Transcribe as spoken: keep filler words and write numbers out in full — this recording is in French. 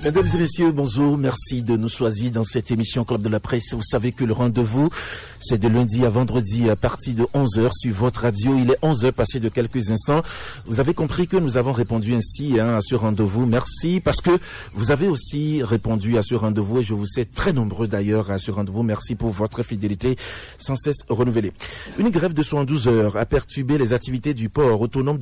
Mesdames et messieurs, bonjour, merci de nous choisir dans cette émission Club de la Presse. Vous savez que le rendez-vous, c'est de lundi à vendredi à partir de onze heures sur votre radio. Il est onze heures passé de quelques instants. Vous avez compris que nous avons répondu ainsi hein, à ce rendez-vous. Merci parce que vous avez aussi répondu à ce rendez-vous et je vous sais très nombreux d'ailleurs à ce rendez-vous. Merci pour votre fidélité sans cesse renouvelée. Une grève de soixante-douze heures a perturbé les activités du port autonome de